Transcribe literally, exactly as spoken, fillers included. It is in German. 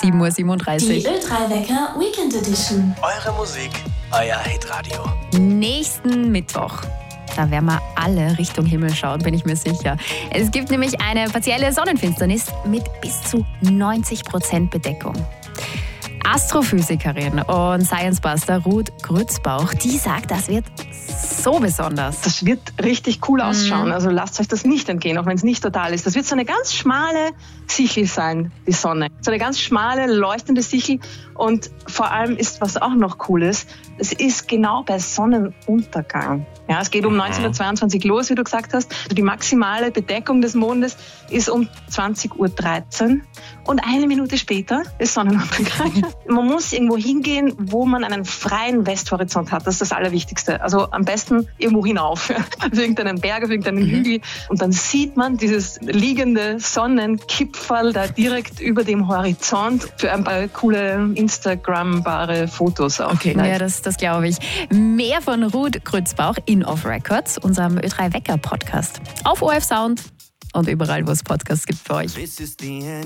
sieben Uhr siebenunddreißig. Die Ö drei Wecker Weekend Edition. Eure Musik, euer Hitradio. Nächsten Mittwoch. Da werden wir alle Richtung Himmel schauen, bin ich mir sicher. Es gibt nämlich eine partielle Sonnenfinsternis mit bis zu neunzig Prozent Bedeckung. Astrophysikerin und Science-Buster Ruth Grützbauch, die sagt, das wird so besonders. Das wird richtig cool ausschauen. Also lasst euch das nicht entgehen, auch wenn es nicht total ist. Das wird so eine ganz schmale Sichel sein, die Sonne. So eine ganz schmale, leuchtende Sichel. Und vor allem ist, was auch noch cool ist, es ist genau bei Sonnenuntergang. Ja, es geht um neunzehn Uhr zweiundzwanzig los, wie du gesagt hast. Also die maximale Bedeckung des Mondes ist um zwanzig Uhr dreizehn und eine Minute später ist Sonnenuntergang. Man muss irgendwo hingehen, wo man einen freien Westhorizont hat. Das ist das Allerwichtigste. Also am besten irgendwo hinauf, auf irgendeinen Berg, auf irgendeinen mhm. Hügel. Und dann sieht man dieses liegende Sonnenkipferl da direkt über dem Horizont für ein paar coole Instagram-bare Fotos auch. Okay, ja, das, das glaube ich. Mehr von Ruth Grützbauch in Off Records, unserem Ö drei Wecker Podcast. Auf O R F Sound und überall, wo es Podcasts gibt für euch.